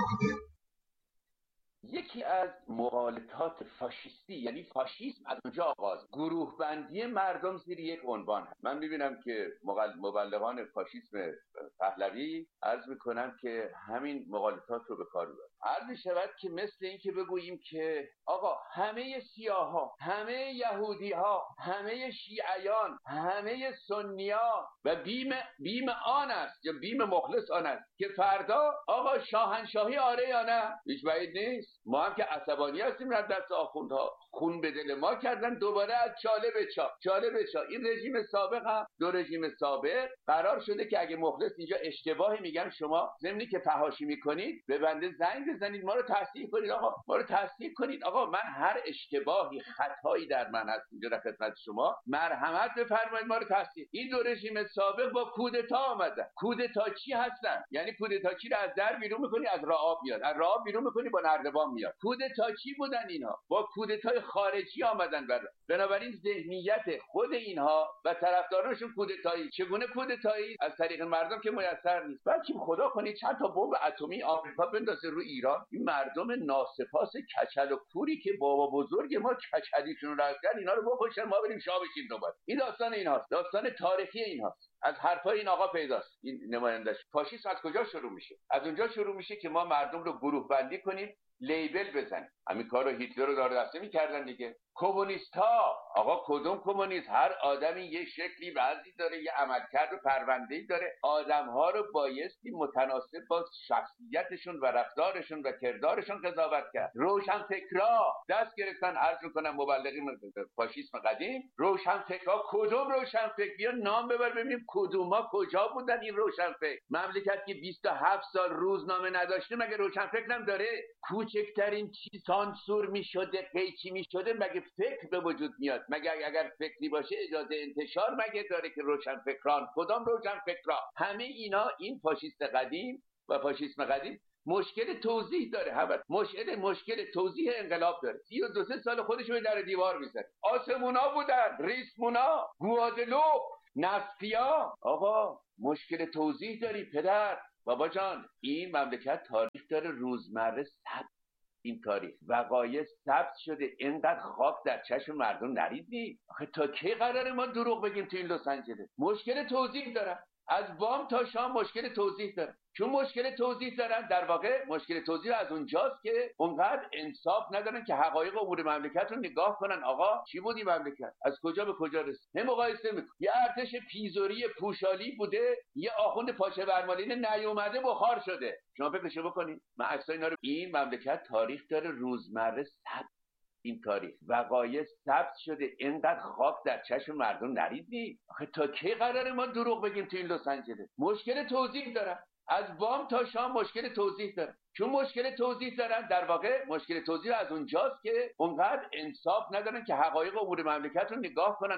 یکی از مغالطات فاشیستی، یعنی فاشیسم از اونجا آغاز، گروه بندی مردم زیر یک عنوان هست. من میبینم که مبلغان فاشیسم پهلوی عرض میکنم که همین مغالطات رو به کار میبرن. عرض میشود که مثل این که بگوییم که آقا همه سیاها، همه یهودیها، همه شیعیان، همه سنی‌ها و بیم آن است یا بیم مخلص آن است که فردا آقا شاهنشاهی آره یا نه. هیچ بعید نیست. ما هم که عصبانی هستیم از دست آخوندها، خون به دل ما کردن، دوباره از چاله به چا. این رژیم سابق هم دو رژیم سابق قرار شده که اگه مخلص اینجا اشتباهی میگن، شما ضمنی که فحاشی میکنید به بنده زنگ بزنید، ما رو تصحیح کنید. آقا ما رو تصحیح کنید. آقا من هر اشتباهی، خطایی در من هست اینجا در خدمت شما، مرحمت بفرمایید، ما رو تصحیح. این دو رژیم سابق با کودتا آمدن. کودتاچی هستن، یعنی کودتاچی رو از در بیرون میکنی از راه میاد، از راه بیرون میکنی با نردبان میاد. کودتاچی بودن اینها، با کودتای خارجی آمدن. بنابراین ذهنیت خود اینها و طرفدارانشون کودتایی. چگونه کودتایی؟ از طریق مردم که میسر نیست. بلکه خدا کنید چند تا بمب اتمی آمریکا بندازه رو ایران، این مردم ناسپاس کچل و کوری که بابا بزرگ ما کچلیشون رو رفتن، اینا رو بکشن، ما بریم شاه بشیم دوباره. این داستان اینهاست، داستان تاریخی اینهاست. از حرفای این آقا پیداست. این نمایندش فاشیسم از کجا شروع میشه؟ از اونجا شروع میشه که ما مردم رو گروه بندی کنیم، لیبل بزنیم. همین کارو هیتلر رو دار دسته میکردن دیگه. کمونیست ها، آقا کدوم کمونیست؟ هر آدمی یه شکلی وضعی داره، یه عملکرد و پرونده‌ای داره. آدم‌ها رو بایستی متناسب با شخصیتشون و رفتارشون و کردارشون قضاوت کرد. روشنفکرا دست گرفتن، عرض می‌کنم مبلغین فاشیسم قدیم، روشنفکرا. کدوم روشنفکر؟ بیا نام ببر ببینیم کدوما کجا بودن این روشنفکر. مملکت که 27 سال روزنامه نداشته مگه روشنفکر هم داره؟ کوچکترین چیز سانسور میشده، قیچی میشده، مگه فکر به وجود میاد؟ مگه اگر فکری باشه اجازه انتشار مگه داره که روشنفکران؟ کدام روشنفکرا؟ همه اینا این فاشیست قدیم و فاشیسم قدیم مشکل توضیح داره. مشکل توضیح انقلاب داره. 32 سال خودشو در دیوار میزنه. آسمونا بودن، ریسمونا، گوادلوپ، نفیا. آقا مشکل توضیح داری پدر. بابا جان، این مملکت تاریخ داره، روزمره ثبت. این تاریخ وقایع ثبت شده. اینقدر خاک در چشم مردم نریزی. آخه تا کی قراره ما دروغ بگیم تو این لس آنجلس؟ مشکل توضیح دارن، از بام تا شام مشکل توضیح دارن. چون مشکل توضیح دارن، در واقع مشکل توضیح از اونجاست که اونقدر انصاف ندارن که حقایق امور مملکت رو نگاه کنن. آقا چی بود این مملکت؟ از کجا به کجا رسید؟ هم مقایسه میکنه. یه ارتش پیزوری پوشالی بوده، یه آخوند پاچه برمالین نیومده بخار شده. شما فکرشو بکنید. من عکسای اینا رو. این مملکت تاریخ داره، روزمره ثبت. این تاریخ وقایع ثبت شده. اینقدر خاک در چشم مردم نریزی. آخه تا کی قراره ما دروغ بگیم تو این لس آنجلس؟ مشکل توضیح دارن، از بام تا شام مشکل توضیح دارن. چون مشکل توضیح دارن، در واقع مشکل توضیح از اونجاست که اونقدر انصاف ندارن که حقایق امور مملکت رو نگاه کنن.